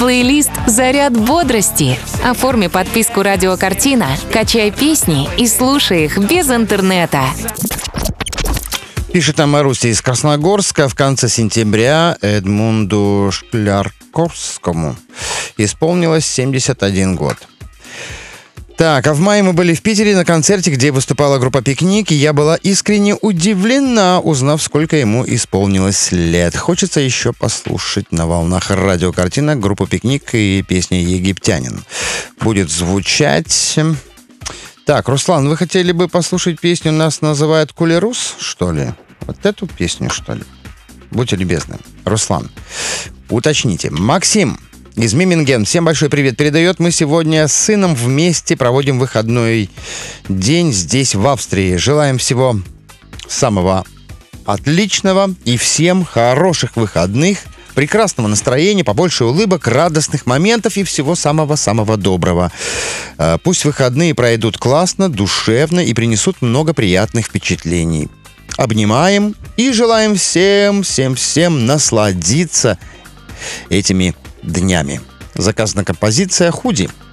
Плейлист «Заряд бодрости». Оформи подписку «Радио Картина», качай песни и слушай их без интернета. Пишет нам Маруся из Красногорска. В конце сентября Эдмунду Шклярковскому исполнилось 71 год. Так, а в мае мы были в Питере на концерте, где выступала группа «Пикник», и я была искренне удивлена, узнав, сколько ему исполнилось лет. Хочется еще послушать на волнах «Радио Картина» группу «Пикник» и песня «Египтянин». Будет звучать... Так, Руслан, вы хотели бы послушать песню «Нас называют Кулерус», что ли? Вот эту песню, что ли? Будьте любезны. Руслан, уточните. Максим из Миминген. Всем большой привет передает. Мы сегодня с сыном вместе проводим выходной день здесь, в Австрии. Желаем всего самого отличного и всем хороших выходных, прекрасного настроения, побольше улыбок, радостных моментов и всего самого-самого доброго. Пусть выходные пройдут классно, душевно и принесут много приятных впечатлений. Обнимаем и желаем всем насладиться этими днями. Заказана композиция «Худи».